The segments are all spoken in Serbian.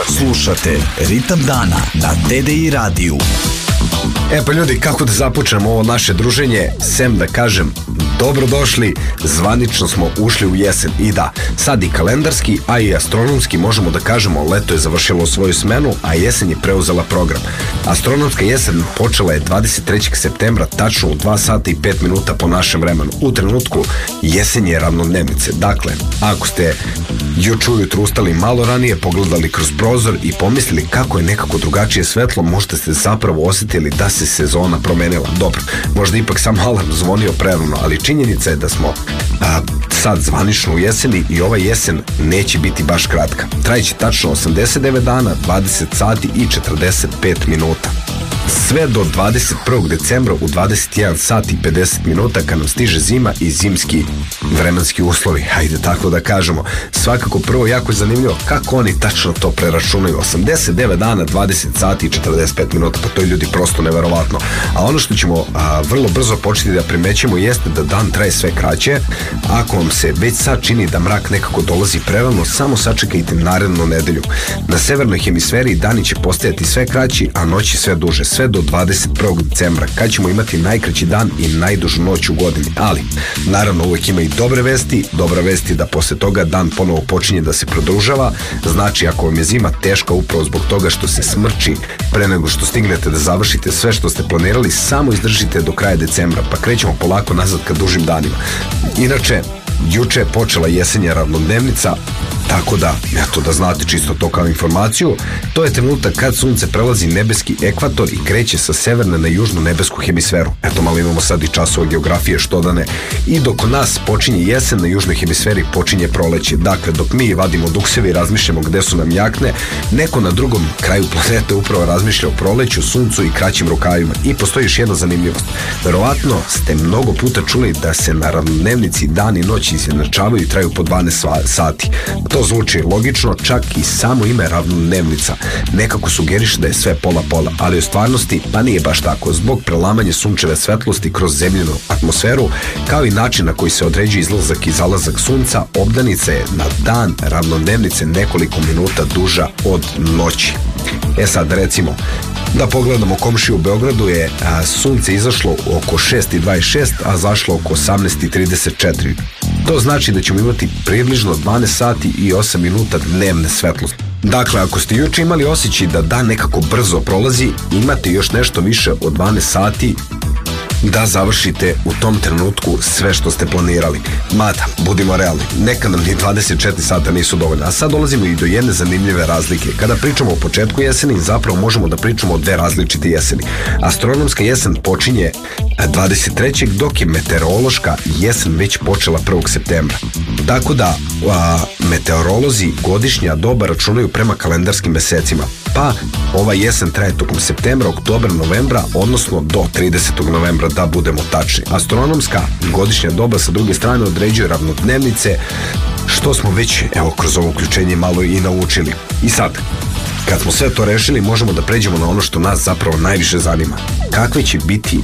Slušate Ritam dana na TDI radiju. Pa ljudi, kako da započnemo ovo naše druženje, sem da kažem dobrodošli, zvanično smo ušli u jesen. I da, sad i kalendarski, a i astronomski možemo da kažemo leto je završilo svoju smenu, a jesen je preuzela program. Astronomska jesen počela je 23. septembra tačno u 2 sata i 5 minuta po našem vremenu. U trenutku jesenje ravnodnevnice. Dakle, ako ste juče ujutru ustali malo ranije, pogledali kroz prozor i pomislili kako je nekako drugačije svetlo, možda ste zapravo osjetili da se sezona promenila. Dobro, možda ipak sam alarm zvonio prerano, ali činjenica je da smo sad zvanično u jeseni i ova jesen neće biti baš kratka. Trajeće tačno 89 dana, 20 sati i 45 minuta. Sve do 21. decembra u 21 sat i 50 minuta kad nam stiže zima i zimski vremenski uslovi, hajde tako da kažemo. Svakako prvo jako je zanimljivo kako oni tačno to preračunaju. 89 dana, 20 sati i 45 minuta, pa to je ljudi prosto neverovatno. A ono što ćemo vrlo brzo početi da primećemo jeste da dan traje sve kraće. Ako vam se već sad čini da mrak nekako dolazi prerano, samo sačekajte narednu nedelju. Na severnoj hemisferi dani će postajati sve kraći, a noći sve duže, sve do 21. decembra, kad ćemo imati najkraći dan i najdužu noć u godini. Ali, naravno, uvek ima i dobre vesti. Dobra vest je da posle toga dan ponovo počinje da se produžava. Znači, ako vam je zima teška upravo zbog toga što se smrči pre nego što stignete da završite sve što ste planirali, samo izdržite do kraja decembra, pa krećemo polako nazad ka dužim danima. Inače, juče je počela jesenja ravnodnevnica, tako da, eto da znate čisto to kao informaciju, to je trenutak kad sunce prelazi nebeski ekvator i kreće sa severne na južnu nebesku hemisferu. Eto, malo imamo sad i časova geografije, što da ne. I dok kod nas počinje jesen, na južnoj hemisferi počinje proleće. Dakle, dok mi vadimo dukseve i razmišljamo gde su nam jakne, neko na drugom kraju planete upravo razmišlja o proleću, suncu i kraćim rukavima. I postoji još jedna zanimljivost. Verovatno ste mnogo puta čuli da se na ravnodnevnici dan i noć izjednačavaju i traju po 12 sati. To zvuči logično, čak i samo ime ravnodnevnica nekako sugeriše da je sve pola-pola, ali u stvarnosti pa nije baš tako. Zbog prelamanja sunčeve svetlosti kroz zemljinu atmosferu, kao i način na koji se određuje izlazak i zalazak sunca, obdanica je na dan ravnodnevnice nekoliko minuta duža od noći. Sad recimo, da pogledamo komšiju u Beogradu je sunce izašlo oko 6:26, a zašlo oko 18:34. To znači da ćemo imati približno 12 sati i 8 minuta dnevne svetlosti. Dakle, ako ste juče imali osjećaj da dan nekako brzo prolazi, imate još nešto više od 12 sati da završite u tom trenutku sve što ste planirali. Mada, budimo realni, neka nam ni 24 sata nisu dovoljna. A sad dolazimo i do jedne zanimljive razlike. Kada pričamo o početku jeseni, zapravo možemo da pričamo o dve različite jeseni. Astronomska jesen počinje 23. dok je meteorološka jesen već počela 1. septembra. Tako da meteorolozi godišnja doba računaju prema kalendarskim mesecima. Pa ova jesen traje tokom septembra, oktobra, novembra, odnosno do 30. novembra da budemo tačni. Astronomska godišnja doba sa druge strane određuje ravnodnevnice, što smo već kroz ovo uključenje malo i naučili. I sad, kad smo sve to rešili, možemo da pređemo na ono što nas zapravo najviše zanima. Kakve će biti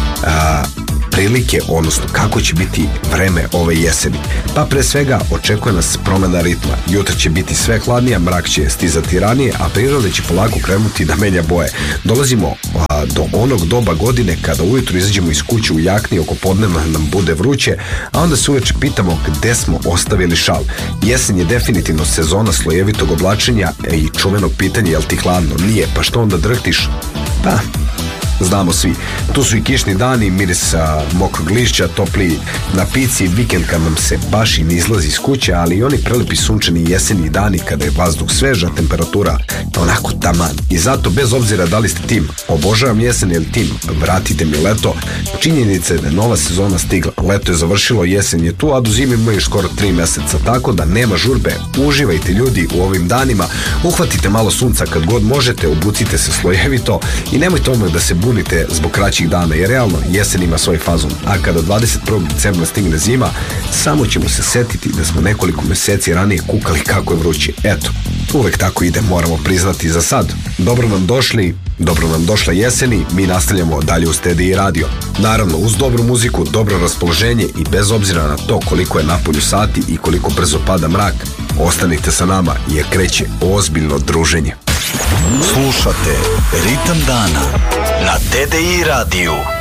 prilike, odnosno kako će biti vreme ove jeseni. Pa pre svega očekuje nas promena ritma. Jutra će biti sve hladnije, mrak će stizati ranije, a priroda će polako krenuti da menja boje. Dolazimo do onog doba godine kada ujutru izađemo iz kuće u jakni, oko podnevna nam bude vruće, a onda se uveče pitamo gde smo ostavili šal. Jesen je definitivno sezona slojevitog oblačenja i čuvenog pitanja jel ti hladno? Nije, pa što onda drhtiš? Pa, znamo svi. Tu su i kišni dani, miris mokrog lišća, topli napici, vikend kad nam se baš i ne izlazi iz kuće, ali i oni prelepi sunčani jesenji dani kada je vazduh sveža, temperatura onako taman. I zato, bez obzira da li ste tim obožavam jesen ili tim vratite mi leto, činjenica je da je nova sezona stigla. Leto je završilo, jesen je tu, a do zime ima još skoro 3 meseca, tako da nema žurbe. Uživajte ljudi u ovim danima, uhvatite malo sunca kad god možete, obucite se slojevito i nemojte odmah da se bunite zbog kraćih dana, jer realno jesen ima svoj fazon, a kada 21. decembra stigne zima, samo ćemo se setiti da smo nekoliko meseci ranije kukali kako je vruće. Eto, uvek tako ide, moramo priznati. Za sad, dobro nam došla jeseni, mi nastavljamo dalje uz TDI radio. Naravno, uz dobru muziku, dobro raspoloženje i bez obzira na to koliko je napolju sati i koliko brzo pada mrak, Ostanite sa nama jer kreće ozbiljno druženje. Slušate Ritam dana na TDI radiju.